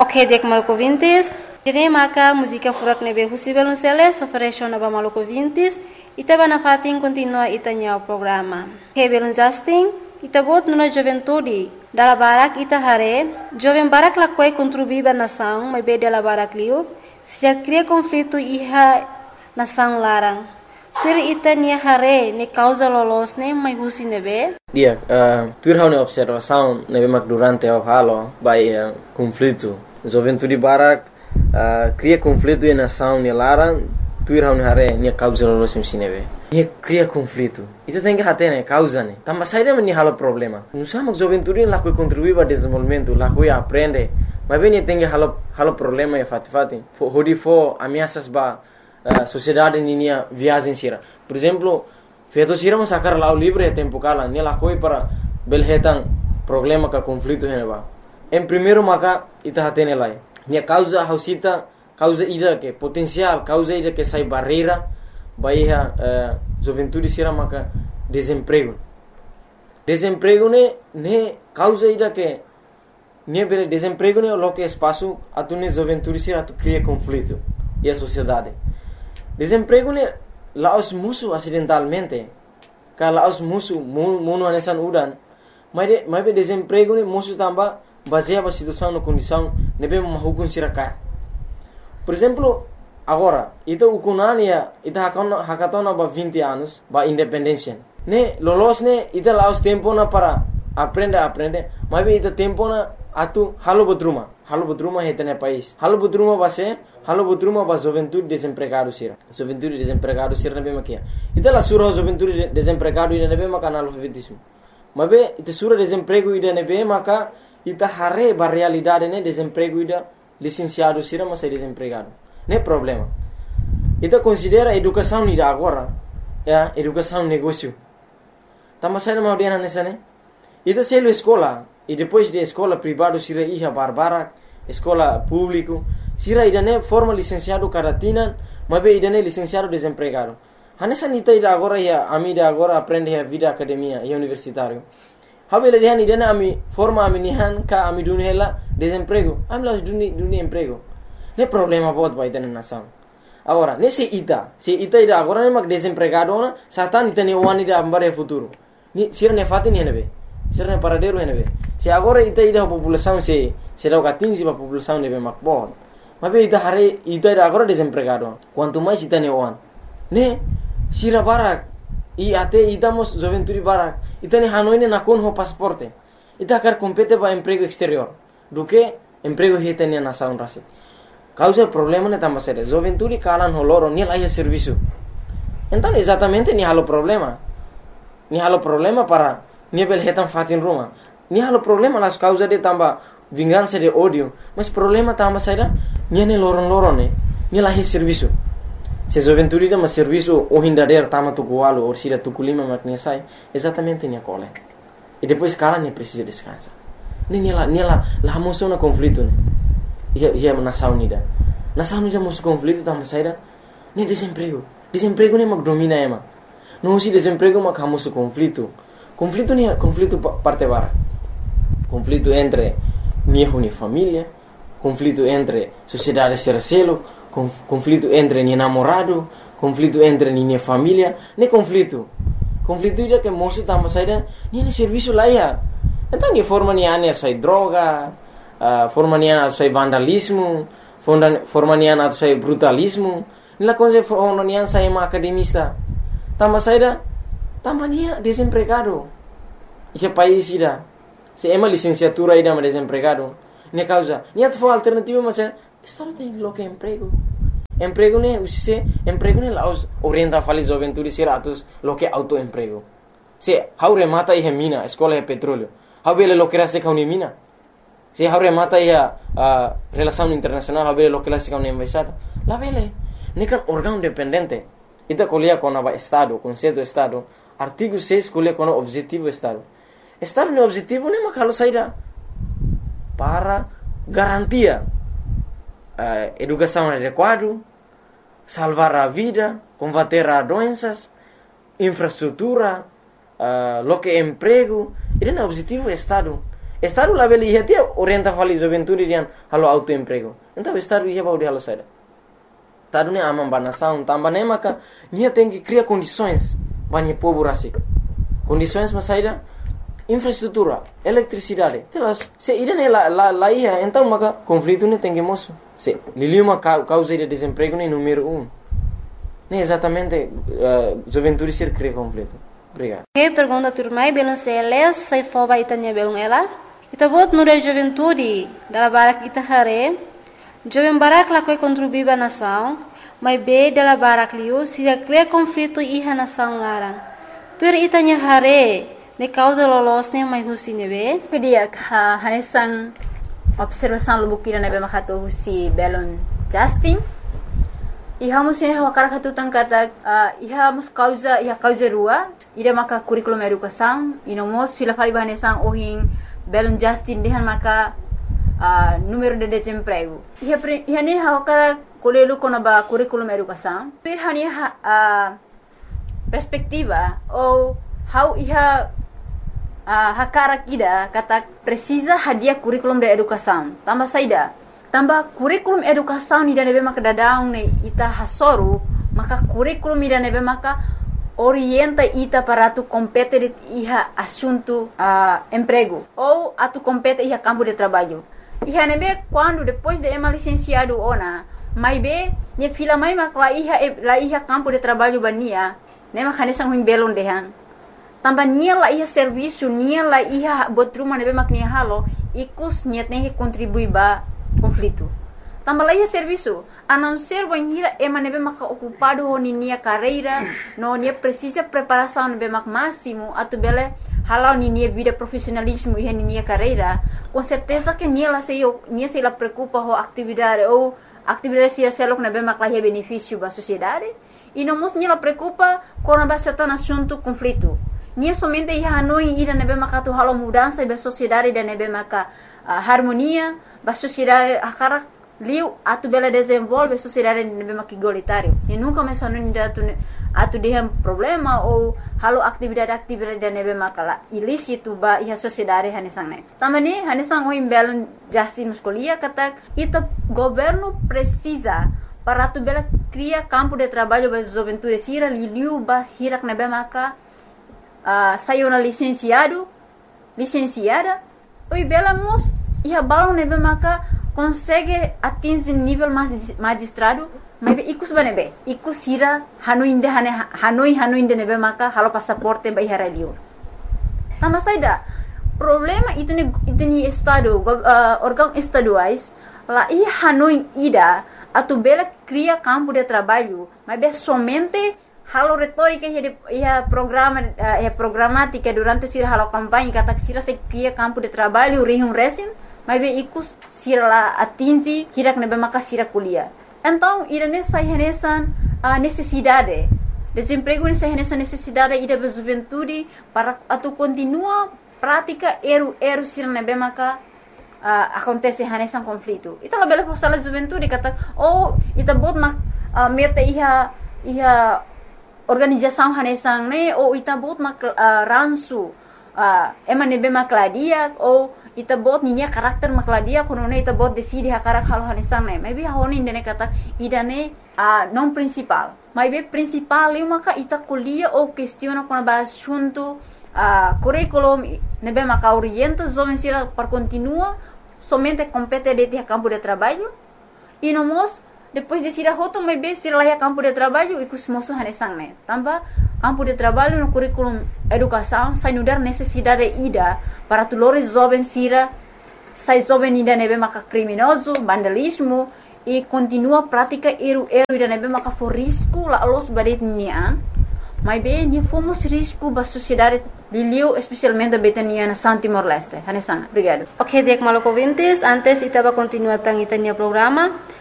Ok, dek malco vintis. Dene maka música furak nebe husi belunceles ofereció naba malco vintis. Ita bana fatin continua itanya o programa. Ok, belun Justin. Ita bot nuna juventude. Dala barak ita hare. Joven barak lakwai contribuiba nação, mas be dala barak liu. Se cria conflito iha nação larang. Tur ita nia hare ni causa lolos ne mai husi nebe. Dia, tur hau ne observação nebe mak durante o halo by conflito. Juventude barak cria conflito e nação ne larang. Tur hau ne hare ni causa lolos nebe. Nia cria conflito. Ita tem que hater causa ne. Tamba saída ni halo problema. Não sama juventude lá que contribui para desenvolvimento, lá que aprende. Mas bem tem que halo problema e fati. Hodi fo ameaças ba sociedade ninia viagem sira. Por exemplo, feito sira mo sacar lá o livre e tempo kala, ni lá coi para belhetan problema ka conflito heneba. Em primeiro maka ita hatene lai. Nia causa hausita, causa ida que potencial, causa ida que sai barreira, baia juventude sira maka desemprego. Desemprego ne causa ida que ne bele desemprego ne lo que espaço atune juventude sira tu cria conflito e a sociedade. Desemprego ne laos musuh acidentalmente. Kalau laos musuh munu anesan udan. Mas be desemprego ne musuh tamba baseia ba situação no condição nebe mahukun sirakat. Por exemplo, agora, ita ukunania ita hakatona ba 20 anos ba independência. Ne lolos ne ita laos tempo na para aprende, mas be ita tempo na atu halo bodruma hetene país. Halo bodruma ba juventude desempregado sira. Juventude desempregado sira nabe makia. Ita la sura juventude desempregado ida nabe maka analfabetismo. Mabe ita sura desemprego ida nabe maka ita hare ba realidade ne desemprego ida licenciado sira mas desempregado. Ne problema. Ita considera educação ida agora, educação negócio. Tama sai na maudiana nessa ne. Ita selo escola e depois de escola privado sira iha barbara, escola público, sira idane forma licenciado karatina, mabe idane licenciado desempregado. Hanesa nita ida agora ia amida agora aprende a vida academia e universitário. Habele dihan idane ami forma ami nihan ka ami dunhela desemprego. Ami las duni emprego. Ne problema bot ba idane nação. Agora, se ita ida agora ne mak desempregado na satan ita ne wani da ambare futuro. Ni sira ne fati ne nebe. Sira ne paradero nebe. Se agora ita ida população se dá catinzi ba população nebe mak bot. Mas ita hare ita ida agora desempregado. Quanto mais ita ne wan. Ne sira barak e até idamos juventude barak. Ita ne hanoi ne nakon ho pasaporte. Ita quer compete ba emprego exterior. Do que emprego hita ne nação rasi. Causa problema ne tamba sere. Juventude kalan ho loro ni laia serviço. Então exatamente ni halo problema. Ni halo problema para ni bel hetan fatin Roma. Ni halo problema las causa de tamba vingança de ódio. Mas problema tamba saída ni ne loron ne. Ni laia serviço. Se juventude de mas serviço o hindader tama tu gualo ou sira tu kulima makne sai. Exatamente ni cole. E depois cara ne precisa descansar. Ni la moção na conflito ne. Ia nação nida. Nação nida moção conflito tamba saída ni desemprego. Desemprego ne mak domina ema. Não se desemprego mak hamoso conflito. Conflito ni conflito parte bara. Conflito entre ni família, conflito entre sociedade sercelo, conflito entre ni namorado, conflito entre ni família, ne conflito. Conflito ida que moço tamba saída ni serviço lá ia. Então ni forma ni ane sai droga, forma ni ane sai vandalismo, forma ni ane sai brutalismo, ni la coisa forma ni ane sai uma academista. Tamba saída tamba ni desempregado. Esse país ida se ema licenciatura ida mas desempregado. Ne causa, ni atfo alternativa mas estado tem lo que emprego. Emprego ne usise emprego ne laos orienta fali juventude siratus lo que autoemprego. Se haure mata e mina, escola e petróleo. Habele lo que era se kauni mina. Se haure mata e relação internacional, habele lo que era se kauni embaixada. La vele, ne kan órgão dependente. Ita colia com a estado, conceito estado, artigo 6 colia com o objetivo estado. Estado no objetivo ne makalo saída para garantia educação adequada, salvar a vida, combater as doenças, infraestrutura, lo que emprego. Ele é o objetivo do Estado. Estado lá beli ia tia orienta fali juventude dian halo autoemprego. Então estado ia bau de halo saida. Estado ne amam banação, tambah ne maka nia tem que criar condições bani povo rasik. Condições mas saida infraestrutura, eletricidade. Telas, se ida ne lá ia, então maka conflito ne tem que moço. Se liliu uma causa de desemprego ne número 1. Ne exatamente juventude ser cria conflito. Obrigado. Que pergunta turmai belum seles sai foba itanya belum ela. Ita bot nura juventude dala barak ita hare. Jovem barak la koi contribuir ba nação, mas be dala barak liu se cria conflito iha nação larang. Tur itanya hare ne causa lolos ne mai husi nebe. Kedia hanesang observação lubukira nebe makato husi belon Justin. Iha musine hawakara katutan kata iha mus causa rua ida maka curriculum educação inomos fila fali bahanesang ohin belon Justin dehan maka número de desemprego. Iha ne hawakara kolelu konaba curriculum educação. Iha ne perspectiva ou how iha hakara kida kata precisa hadiah curriculum de educação. Tambah saida. Tambah kurikulum educação ni nebe maka dadang ne ita hasoru maka kurikulum ni nebe maka orienta ita para tu compete iha assunto emprego ou atu compete iha campo de trabalho. Iha nebe quando depois de ema licenciado ona mai be ne fila mai maka la iha campo de trabalho bania ne maka nesang huing belon dehan. Tambah nia la iha serviço nia la iha botruma nebe mak nia halo ikus niat ne contribui ba conflito. Tambah lagi serviço, a não ser banhira ema nebe maka ocupado ho ni nia carreira, no nia precisa preparação nebe mak máximo, atu bele halau ni nia vida profissionalismo e ni nia carreira, com certeza que nia se la preocupa ho atividade ou atividade se selok nebe mak lahi benefício ba sociedade, e não mos nia la preocupa com a bastante assunto conflito. Nia somente ia hanoi ida nebe maka tu halau mudança ba sociedade da nebe maka harmonia ba sociedade akara liu atu bela desenvolve sociedade nebe maka igualitário e nunca mais anu atu dehem problema ou halo atividade da nebe maka la ilícito ba ia sociedade hanesang ne tamani hanesang o imbelon Justin muscolia kata ita governo precisa para atu bela cria campo de trabalho ba juventude sira liu ba hirak nebe maka sayona licenciada oi bela mos ia balon nebe maka consegue atingir nível magistrado mas ikus banebe ikus hira hanoi inde nebe maka halo passaporte ba ihara liur tama saida problema itni estado órgão estaduais lá i hanoi ida atu bela cria campo de trabalho mas somente halo retórica ia programática durante sira halo campanha kata sira se cria campo de trabalho rihum resim mas ikus sira la atingi hirak nebe maka sira kuliah. Então irane sai renesan necessidade desemprego nessa necessidade ida ba juventude para atu continua prática eru sira nebe maka acontece hanesan conflito. Ita la bela força la juventude kata ita bot meta iha organização hanesang ne ou ita bot ransu ema nebe makladia ou ita bot ninya karakter makladia kono ne ita bot decide hakarak halo hanesang ne maybe honi ndene kata idane non principal maybe principal eu maka ita kuliah ou questiona com ba assunto curriculum nebe maka orienta jovem sira para continua somente compete de campo de trabalho e nomos depois de sira hoto maybe sira lá campo de trabalho e kusmoso hanesang ne tambah campo de trabalho no curriculum educação sai nudar necessidade ida para tulores jovens sira sai jovem ida nebe maka criminoso vandalismo e continua prática eru ida nebe maka for risco la los badet nian mas bem ni fomos risco ba sociedade liliu especialmente betania na San Timor Leste hanesang obrigado. Ok, dek maloko vintes antes itaba continua tang itanya programa